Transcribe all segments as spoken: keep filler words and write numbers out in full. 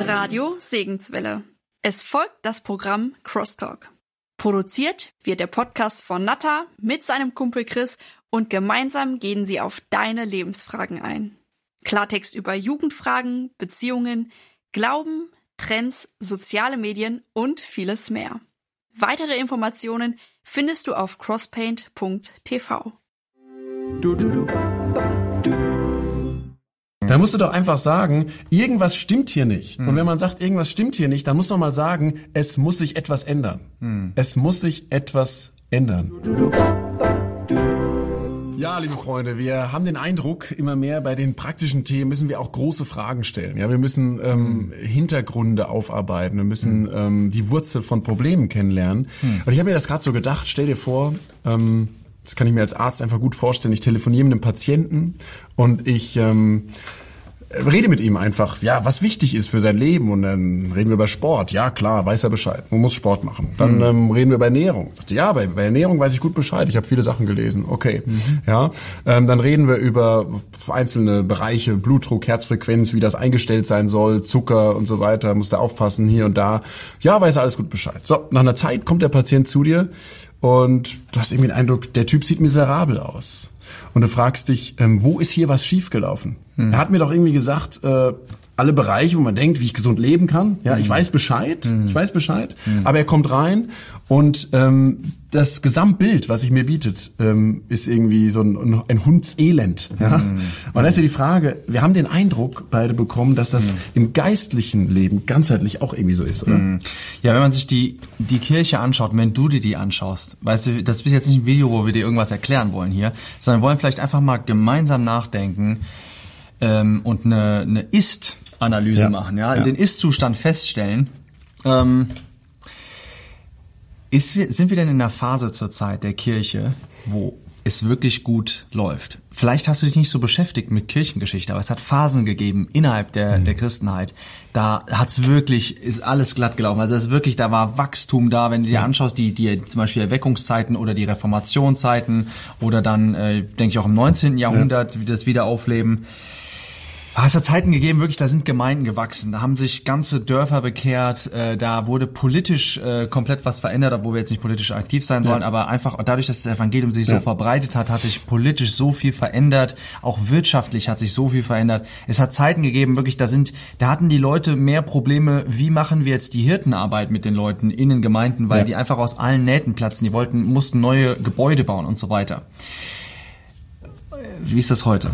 Radio Segenswelle. Es folgt das Programm Crosstalk. Produziert wird der Podcast von Natta mit seinem Kumpel Chris und gemeinsam gehen sie auf deine Lebensfragen ein. Klartext über Jugendfragen, Beziehungen, Glauben, Trends, soziale Medien und vieles mehr. Weitere Informationen findest du auf crosspaint punkt t v. Du, du, du, du. Da musst du doch einfach sagen, irgendwas stimmt hier nicht. Mhm. Und wenn man sagt, irgendwas stimmt hier nicht, dann muss man mal sagen, es muss sich etwas ändern. Mhm. Es muss sich etwas ändern. Ja, liebe Freunde, wir haben den Eindruck, immer mehr bei den praktischen Themen müssen wir auch große Fragen stellen. Ja, wir müssen ähm, mhm. Hintergründe aufarbeiten, wir müssen mhm. ähm, die Wurzel von Problemen kennenlernen. Mhm. Und ich habe mir das gerade so gedacht, stell dir vor, ähm, das kann ich mir als Arzt einfach gut vorstellen. Ich telefoniere mit einem Patienten und ich ähm, rede mit ihm einfach, ja, was wichtig ist für sein Leben. Und dann reden wir über Sport. Ja, klar, weiß er Bescheid. Man muss Sport machen. Dann mhm. ähm, reden wir über Ernährung. Ja, bei, bei Ernährung weiß ich gut Bescheid. Ich habe viele Sachen gelesen. Okay, mhm. ja. Ähm, dann reden wir über einzelne Bereiche, Blutdruck, Herzfrequenz, wie das eingestellt sein soll, Zucker und so weiter. Muss da aufpassen, hier und da. Ja, weiß er alles gut Bescheid. So, nach einer Zeit kommt der Patient zu dir und du hast irgendwie den Eindruck, der Typ sieht miserabel aus. Und du fragst dich, ähm, wo ist hier was schiefgelaufen? Hm. Er hat mir doch irgendwie gesagt, äh, alle Bereiche, wo man denkt, wie ich gesund leben kann. Ja, ich weiß Bescheid, hm. ich weiß Bescheid. Hm. Aber er kommt rein und ähm, das Gesamtbild, was sich mir bietet, ähm, ist irgendwie so ein, ein Hundselend. Ja? Hm. Und da ist ja die Frage, wir haben den Eindruck beide bekommen, dass das hm. im geistlichen Leben ganzheitlich auch irgendwie so ist, oder? Hm. Ja, wenn man sich die die Kirche anschaut, wenn du dir die anschaust, weißt du, das ist jetzt nicht ein Video, wo wir dir irgendwas erklären wollen hier, sondern wollen vielleicht einfach mal gemeinsam nachdenken ähm, und eine, eine Ist-Analyse ja. machen, ja, ja. den Ist-Zustand feststellen. Ähm, ist, sind wir denn in einer Phase zurzeit der Kirche, wo es wirklich gut läuft? Vielleicht hast du dich nicht so beschäftigt mit Kirchengeschichte, aber es hat Phasen gegeben innerhalb der, mhm. der Christenheit. Da hat's wirklich, ist alles glatt gelaufen. Also es ist wirklich, da war Wachstum da. Wenn du dir anschaust, die, die zum Beispiel Erweckungszeiten oder die Reformationszeiten oder dann, äh, denke ich auch im neunzehnten Jahrhundert, wie das Wiederaufleben. Ah, es hat Zeiten gegeben, wirklich, da sind Gemeinden gewachsen, da haben sich ganze Dörfer bekehrt, äh, da wurde politisch äh, komplett was verändert, obwohl wir jetzt nicht politisch aktiv sein sollen, ja. aber einfach dadurch, dass das Evangelium sich ja. so verbreitet hat, hat sich politisch so viel verändert, auch wirtschaftlich hat sich so viel verändert. Es hat Zeiten gegeben, wirklich, da sind, da hatten die Leute mehr Probleme, wie machen wir jetzt die Hirtenarbeit mit den Leuten in den Gemeinden, weil ja. die einfach aus allen Nähten platzen, die wollten, mussten neue Gebäude bauen und so weiter. Wie ist das heute?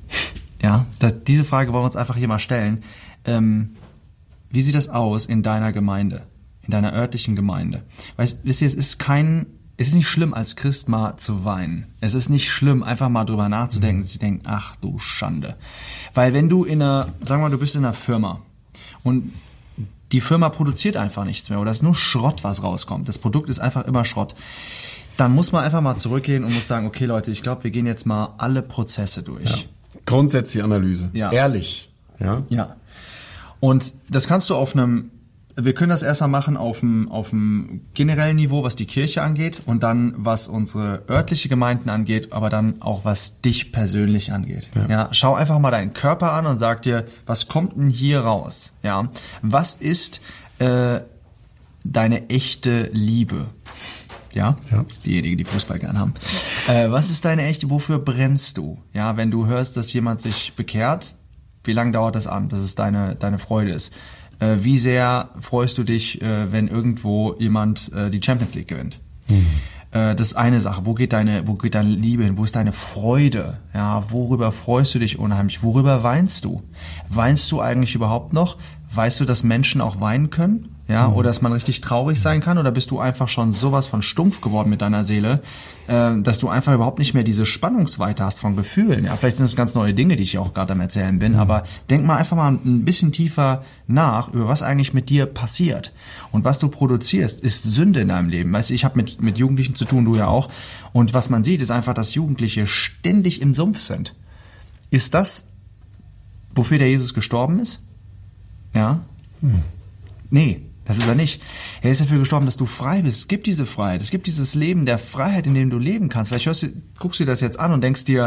Ja, da, diese Frage wollen wir uns einfach hier mal stellen. Ähm, wie sieht das aus in deiner Gemeinde, in deiner örtlichen Gemeinde? Weißt, wisst ihr, es ist kein, es ist nicht schlimm, als Christ mal zu weinen. Es ist nicht schlimm, einfach mal drüber nachzudenken, sich denken, ach du Schande. Weil wenn du in einer, sagen wir mal, du bist in einer Firma und die Firma produziert einfach nichts mehr oder es ist nur Schrott, was rauskommt. Das Produkt ist einfach immer Schrott. Dann muss man einfach mal zurückgehen und muss sagen, okay Leute, ich glaube, wir gehen jetzt mal alle Prozesse durch. Ja. Grundsätzliche Analyse. Ja. Ehrlich. Ja. Ja. Und das kannst du auf einem, wir können das erstmal machen auf einem, auf einem generellen Niveau, was die Kirche angeht und dann, was unsere örtliche Gemeinden angeht, aber dann auch, was dich persönlich angeht. Ja. Ja. Schau einfach mal deinen Körper an und sag dir, was kommt denn hier raus? Ja. Was ist, äh, deine echte Liebe? Ja, ja. Diejenigen, die Fußball gern haben. Äh, was ist deine echte, wofür brennst du? Ja, wenn du hörst, dass jemand sich bekehrt, wie lange dauert das an, dass es deine, deine Freude ist? Äh, wie sehr freust du dich, äh, wenn irgendwo jemand äh, die Champions League gewinnt? Mhm. Äh, das ist eine Sache. Wo geht deine, wo geht deine Liebe hin? Wo ist deine Freude? Ja, worüber freust du dich unheimlich? Worüber weinst du? Weinst du eigentlich überhaupt noch? Weißt du, dass Menschen auch weinen können? Ja, oder dass man richtig traurig sein kann, oder bist du einfach schon sowas von stumpf geworden mit deiner Seele, äh, dass du einfach überhaupt nicht mehr diese Spannungsweite hast von Gefühlen. Ja, vielleicht sind es ganz neue Dinge, die ich auch gerade am Erzählen bin, mhm. aber denk mal einfach mal ein bisschen tiefer nach, über was eigentlich mit dir passiert. Und was du produzierst, ist Sünde in deinem Leben. Weißt du, ich habe mit, mit Jugendlichen zu tun, du ja auch. Und was man sieht, ist einfach, dass Jugendliche ständig im Sumpf sind. Ist das, wofür der Jesus gestorben ist? Ja? Mhm. Nee. Das ist er nicht. Er ist dafür gestorben, dass du frei bist. Es gibt diese Freiheit. Es gibt dieses Leben der Freiheit, in dem du leben kannst. Vielleicht hörst du, guckst du dir das jetzt an und denkst dir,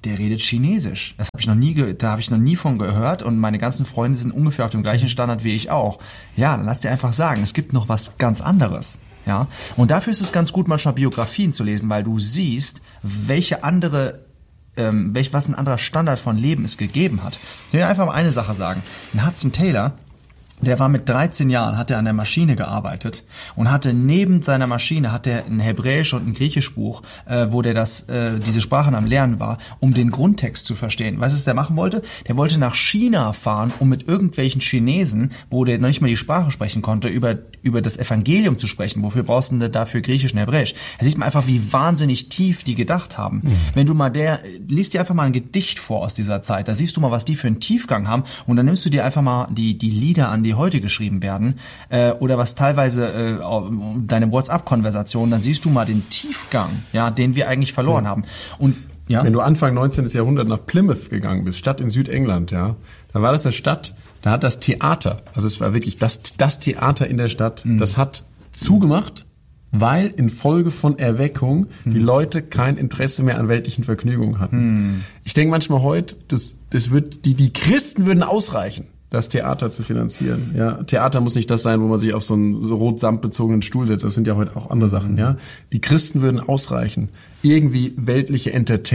der redet Chinesisch. Das habe ich noch nie, ge- da habe ich noch nie von gehört und meine ganzen Freunde sind ungefähr auf dem gleichen Standard wie ich auch. Ja, dann lass dir einfach sagen, es gibt noch was ganz anderes. Ja, und dafür ist es ganz gut, manchmal Biografien zu lesen, weil du siehst, welche andere, ähm, welch, was ein anderer Standard von Leben es gegeben hat. Ich will einfach mal eine Sache sagen. Ein Hudson Taylor, der war mit dreizehn Jahren, hat er an der Maschine gearbeitet und hatte neben seiner Maschine hat er ein Hebräisch und ein Griechischbuch, äh, wo der das, äh, diese Sprachen am Lernen war, um den Grundtext zu verstehen. Weißt du, was der machen wollte? Der wollte nach China fahren, um mit irgendwelchen Chinesen, wo der noch nicht mal die Sprache sprechen konnte, über über das Evangelium zu sprechen. Wofür brauchst du denn dafür Griechisch und Hebräisch? Da sieht man einfach, wie wahnsinnig tief die gedacht haben. Mhm. Wenn du mal der, liest dir einfach mal ein Gedicht vor aus dieser Zeit, da siehst du mal, was die für einen Tiefgang haben und dann nimmst du dir einfach mal die die Lieder an, die heute geschrieben werden, äh, oder was teilweise äh, deine WhatsApp-Konversation, dann siehst du mal den Tiefgang, ja, den wir eigentlich verloren ja. haben. Und ja? Wenn du Anfang neunzehnten. Jahrhundert nach Plymouth gegangen bist, Stadt in Südengland, ja, dann war das eine Stadt, da hat das Theater, also es war wirklich das, das Theater in der Stadt, mhm. das hat zugemacht, weil infolge von Erweckung mhm. die Leute kein Interesse mehr an weltlichen Vergnügungen hatten. Mhm. Ich denke manchmal heute, das, das wird, die, die Christen würden ausreichen, das Theater zu finanzieren. Ja, Theater muss nicht das sein, wo man sich auf so einen so rot-samt-bezogenen Stuhl setzt. Das sind ja heute auch andere Sachen. Ja, die Christen würden ausreichen, irgendwie weltliche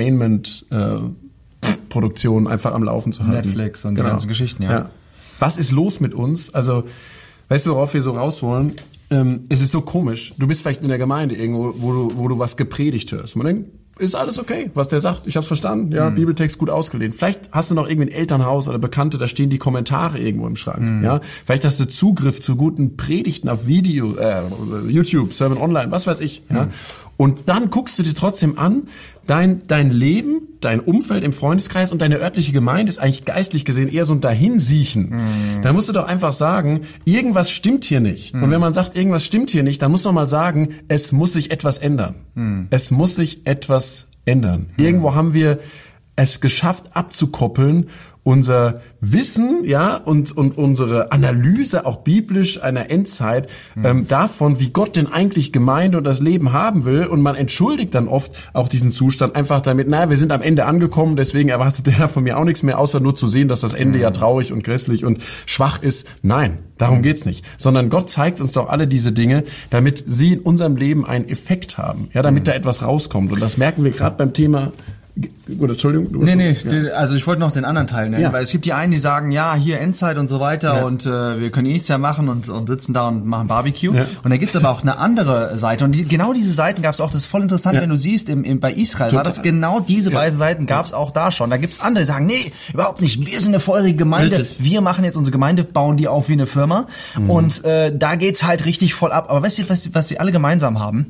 Entertainment-Produktionen äh, einfach am Laufen zu halten. Netflix und genau. die ganzen Geschichten. Ja. ja. Was ist los mit uns? Also, weißt du, worauf wir so raus wollen? Ähm, es ist so komisch. Du bist vielleicht in der Gemeinde irgendwo, wo du, wo du was gepredigt hörst. Man denkt, ist alles okay, was der sagt. Ich hab's verstanden. Ja, mhm. Bibeltext gut ausgelehnt. Vielleicht hast du noch irgendwie ein Elternhaus oder Bekannte, da stehen die Kommentare irgendwo im Schrank. Mhm. Ja, vielleicht hast du Zugriff zu guten Predigten auf Video, äh, YouTube, Sermon Online, was weiß ich. Ja, mhm. und dann guckst du dir trotzdem an, dein dein Leben, dein Umfeld im Freundeskreis und deine örtliche Gemeinde ist eigentlich geistlich gesehen eher so ein Dahinsiechen. Mhm. Da musst du doch einfach sagen, irgendwas stimmt hier nicht. Mhm. Und wenn man sagt, irgendwas stimmt hier nicht, dann muss man mal sagen, es muss sich etwas ändern. Mhm. Es muss sich etwas ändern. Mhm. Irgendwo haben wir es geschafft abzukoppeln, unser Wissen, ja, und und unsere Analyse auch biblisch einer Endzeit mhm. ähm, davon, wie Gott denn eigentlich Gemeinde und das Leben haben will, und man entschuldigt dann oft auch diesen Zustand einfach damit, naja, wir sind am Ende angekommen, deswegen erwartet der von mir auch nichts mehr, außer nur zu sehen, dass das Ende mhm. ja traurig und grässlich und schwach ist. Nein, darum mhm. geht's nicht, sondern Gott zeigt uns doch alle diese Dinge, damit sie in unserem Leben einen Effekt haben, ja, damit mhm. da etwas rauskommt, und das merken wir gerade beim Thema. Oder Entschuldigung. Du nee, nee, ja. also ich wollte noch den anderen Teil nennen, ja. weil es gibt die einen, die sagen, ja, hier Endzeit und so weiter ja. und äh, wir können eh nichts mehr machen und, und sitzen da und machen Barbecue. Ja. Und da gibt's aber auch eine andere Seite, und die, genau diese Seiten gab's auch, das ist voll interessant, ja. wenn du siehst, im, im, bei Israel Total. war das genau diese ja. beiden Seiten gab's auch da schon. Da gibt's andere, die sagen, nee, überhaupt nicht, wir sind eine feurige Gemeinde, richtig. wir machen jetzt unsere Gemeinde, bauen die auf wie eine Firma mhm. und äh, da geht's halt richtig voll ab. Aber weißt du, was, was sie alle gemeinsam haben?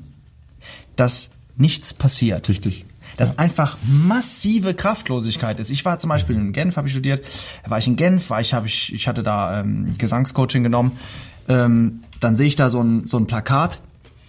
Dass nichts passiert. Richtig. Dass ja. einfach massive Kraftlosigkeit ist. Ich war zum Beispiel in Genf, habe ich studiert. War ich in Genf, war ich, habe ich, ich hatte da ähm, Gesangscoaching genommen. Ähm, dann sehe ich da so ein so ein Plakat.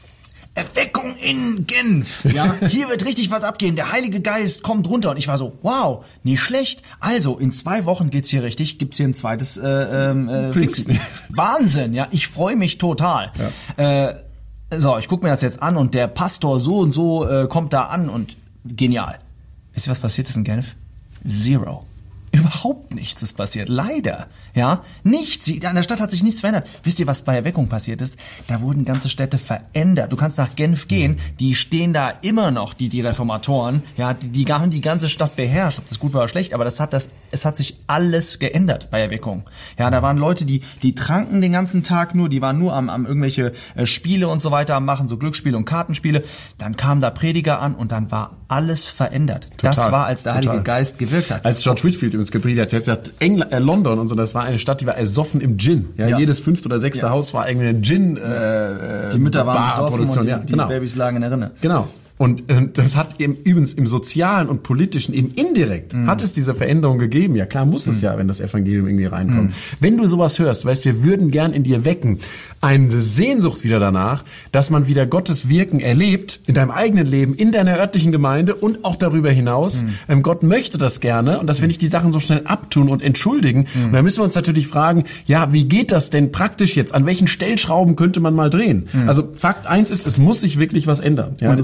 Erweckung in Genf. Ja, hier wird richtig was abgehen. Der Heilige Geist kommt runter. Und ich war so, wow, nicht schlecht. Also in zwei Wochen geht's hier richtig. Gibt's hier ein zweites äh, äh, Pfingsten. Wahnsinn. Ja, ich freue mich total. Ja. Äh, so, ich gucke mir das jetzt an und der Pastor so und so äh, kommt da an und genial. Wisst ihr, was passiert ist in Genf? Zero. Überhaupt nichts ist passiert. Leider. Ja, nichts. An der Stadt hat sich nichts verändert. Wisst ihr, was bei Erweckung passiert ist? Da wurden ganze Städte verändert. Du kannst nach Genf gehen, die stehen da immer noch, die, die Reformatoren. Ja, die, die haben die ganze Stadt beherrscht. Ob das gut war oder schlecht, aber das hat das, es hat sich alles geändert bei Erweckung. Ja, da waren Leute, die, die tranken den ganzen Tag nur, die waren nur am, am irgendwelche äh, Spiele und so weiter am machen, so Glücksspiele und Kartenspiele. Dann kamen da Prediger an und dann war alles verändert. Total, das war, als der total. Heilige Geist gewirkt hat. Als George Whitefield übrigens gepredigt hat, er hat gesagt, England, äh, London und so, das war eine Stadt, die war ersoffen im Gin. Ja, ja. Jedes fünfte oder sechste ja. Haus war irgendwie eine Gin äh, Die Mütter waren besoffen und die, ja, die genau. Babys lagen in der Rinne. Genau. Und äh, das hat eben übrigens im Sozialen und Politischen eben indirekt mm. hat es diese Veränderung gegeben. Ja klar muss es mm. ja, wenn das Evangelium irgendwie reinkommt. Mm. Wenn du sowas hörst, weißt, wir würden gern in dir wecken eine Sehnsucht wieder danach, dass man wieder Gottes Wirken erlebt in deinem eigenen Leben, in deiner örtlichen Gemeinde und auch darüber hinaus. Mm. Ähm, Gott möchte das gerne, und dass wir nicht die Sachen so schnell abtun und entschuldigen. Mm. Und da müssen wir uns natürlich fragen, ja, wie geht das denn praktisch jetzt? An welchen Stellschrauben könnte man mal drehen? Mm. Also Fakt eins ist, es muss sich wirklich was ändern ja, in unserem Leben.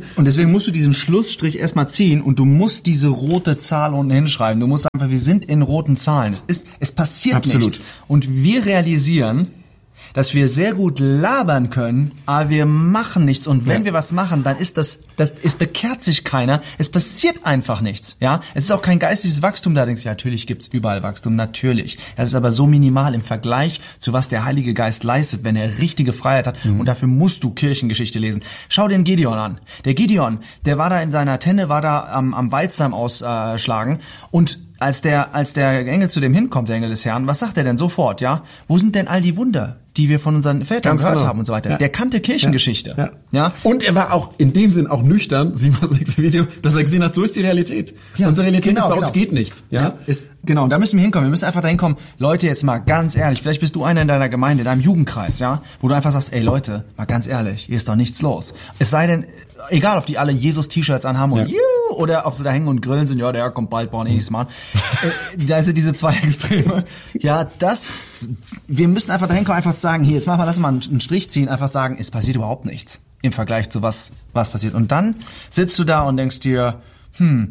Leben. Und deswegen musst du diesen Schlussstrich erstmal ziehen und du musst diese rote Zahl unten hinschreiben. Du musst einfach, wir sind in roten Zahlen. Es ist, es passiert Absolut. nichts. Und wir realisieren, dass wir sehr gut labern können, aber wir machen nichts. Und wenn ja. wir was machen, dann ist das, das, es bekehrt sich keiner. Es passiert einfach nichts, ja. Es ist auch kein geistiges Wachstum da. Denkst du, ja, natürlich gibt's überall Wachstum, natürlich. Das ist aber so minimal im Vergleich zu was der Heilige Geist leistet, wenn er richtige Freiheit hat. Mhm. Und dafür musst du Kirchengeschichte lesen. Schau den Gideon an. Der Gideon, der war da in seiner Tenne, war da am, am Weizensamen ausschlagen und Als der, als der Engel zu dem hinkommt, der Engel des Herrn, was sagt er denn sofort, ja? Wo sind denn all die Wunder, die wir von unseren Vätern Ganz gehört genau. haben und so weiter? Ja. Der kannte Kirchengeschichte. Ja. Ja. Ja. Und er war auch in dem Sinn auch nüchtern, sieh mal das nächste Video, dass er gesehen hat, so ist die Realität. Ja, Unsere Realität genau, ist, bei genau. uns geht nichts. Ja? Ja, ist, genau, da müssen wir hinkommen. Wir müssen einfach dahin kommen, Leute, jetzt mal ganz ehrlich, vielleicht bist du einer in deiner Gemeinde, in deinem Jugendkreis, ja, wo du einfach sagst, ey Leute, mal ganz ehrlich, hier ist doch nichts los. Es sei denn, egal, ob die alle Jesus-T-Shirts anhaben und Ja. juhu, oder ob sie da hängen und grillen sind, ja, der Herr kommt bald, brauchen eh nichts machen. äh, da sind diese zwei Extreme. Ja, das, wir müssen einfach dahin kommen, einfach zu sagen, hier, jetzt machen wir, lass mal einen Strich ziehen, einfach sagen, es passiert überhaupt nichts im Vergleich zu was, was passiert. Und dann sitzt du da und denkst dir, hm,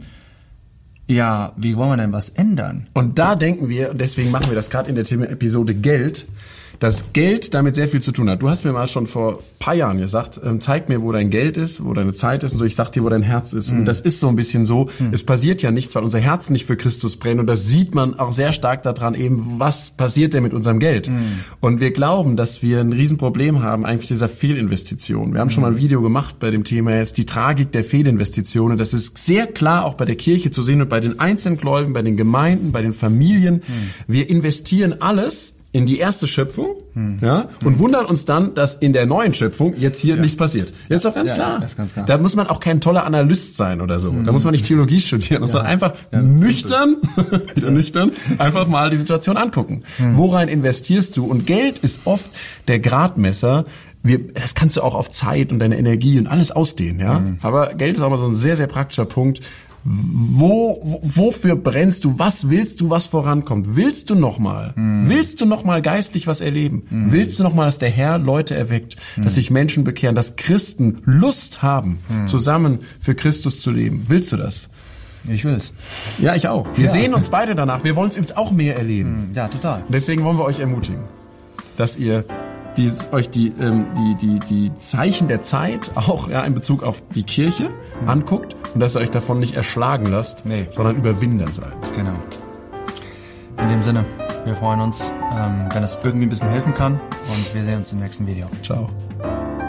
ja, wie wollen wir denn was ändern? Und da denken wir, und deswegen machen wir das gerade in der Thema Episode Geld, dass Geld damit sehr viel zu tun hat. Du hast mir mal schon vor ein paar Jahren gesagt, ähm, zeig mir, wo dein Geld ist, wo deine Zeit ist und so. Ich sag dir, wo dein Herz ist. Mhm. Und das ist so ein bisschen so, mhm. es passiert ja nichts, weil unser Herz nicht für Christus brennt. Und das sieht man auch sehr stark daran eben, was passiert denn mit unserem Geld. Mhm. Und wir glauben, dass wir ein Riesenproblem haben, eigentlich dieser Fehlinvestition. Wir haben mhm. schon mal ein Video gemacht bei dem Thema jetzt, die Tragik der Fehlinvestitionen. Das ist sehr klar auch bei der Kirche zu sehen und bei den einzelnen Gläubigen, bei den Gemeinden, bei den Familien. Mhm. Wir investieren alles in die erste Schöpfung, hm. ja, und hm. wundern uns dann, dass in der neuen Schöpfung jetzt hier ja. nichts passiert. Das ist doch ganz, ja, klar. Das ist ganz klar. Da muss man auch kein toller Analyst sein oder so. Hm. Da muss man nicht Theologie studieren, sondern ja. einfach ja, nüchtern, wieder nüchtern, einfach mal die Situation angucken. Hm. Worein investierst du? Und Geld ist oft der Gradmesser. Wir, das kannst du auch auf Zeit und deine Energie und alles ausdehnen, ja. Hm. Aber Geld ist auch mal so ein sehr, sehr praktischer Punkt. Wo, wofür brennst du? Was willst du, was vorankommt? Willst du nochmal? Mm. Willst du nochmal geistlich was erleben? Mm. Willst du nochmal, dass der Herr Leute erweckt, mm. dass sich Menschen bekehren, dass Christen Lust haben, mm. zusammen für Christus zu leben? Willst du das? Ich will es. Ja, ich auch. Wir ja. sehen uns beide danach. Wir wollen es jetzt auch mehr erleben. Ja, total. Und deswegen wollen wir euch ermutigen, dass ihr Dieses, euch die, ähm, die, die, die Zeichen der Zeit auch ja, in Bezug auf die Kirche mhm. anguckt und dass ihr euch davon nicht erschlagen lasst, nee. sondern Überwinder seid. Genau. In dem Sinne, wir freuen uns, ähm, wenn es irgendwie ein bisschen helfen kann und wir sehen uns im nächsten Video. Ciao.